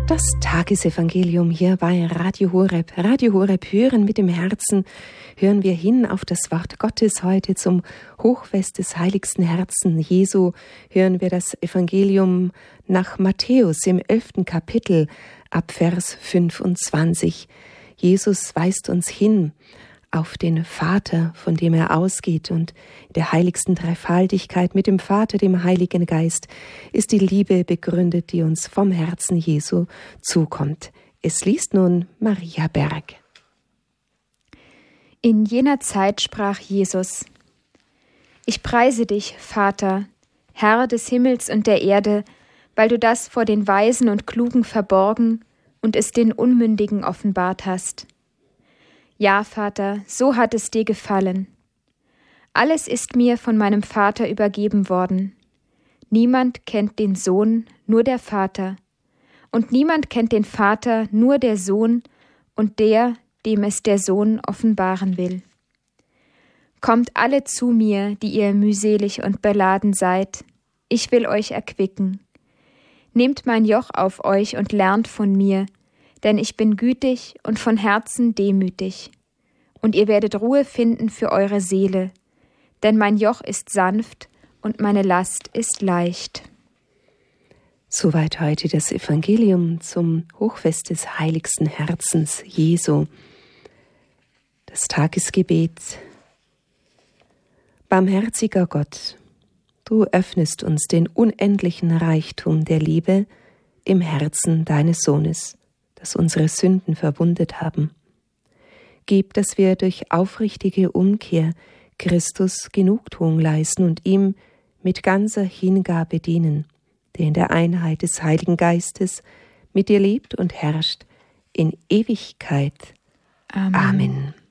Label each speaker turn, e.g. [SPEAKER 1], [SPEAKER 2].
[SPEAKER 1] Das Tagesevangelium hier bei Radio Horeb. Radio Horeb hören mit dem Herzen, hören wir hin auf das Wort Gottes heute zum Hochfest des heiligsten Herzen Jesu. Hören wir das Evangelium nach Matthäus im 11. Kapitel ab Vers 25. Jesus weist uns hin auf den Vater, von dem er ausgeht, und in der heiligsten Dreifaltigkeit mit dem Vater, dem Heiligen Geist, ist die Liebe begründet, die uns vom Herzen Jesu zukommt. Es liest nun Maria Berg.
[SPEAKER 2] In jener Zeit sprach Jesus: Ich preise dich, Vater, Herr des Himmels und der Erde, weil du das vor den Weisen und Klugen verborgen und es den Unmündigen offenbart hast. Ja, Vater, so hat es dir gefallen. Alles ist mir von meinem Vater übergeben worden. Niemand kennt den Sohn, nur der Vater. Und niemand kennt den Vater, nur der Sohn und der, dem es der Sohn offenbaren will. Kommt alle zu mir, die ihr mühselig und beladen seid. Ich will euch erquicken. Nehmt mein Joch auf euch und lernt von mir, denn ich bin gütig und von Herzen demütig. Und ihr werdet Ruhe finden für eure Seele, denn mein Joch ist sanft und meine Last ist leicht.
[SPEAKER 1] Soweit heute das Evangelium zum Hochfest des heiligsten Herzens Jesu. Das Tagesgebet. Barmherziger Gott, du öffnest uns den unendlichen Reichtum der Liebe im Herzen deines Sohnes, das unsere Sünden verwundet haben. Gib, dass wir durch aufrichtige Umkehr Christus Genugtuung leisten und ihm mit ganzer Hingabe dienen, der in der Einheit des Heiligen Geistes mit dir lebt und herrscht in Ewigkeit. Amen.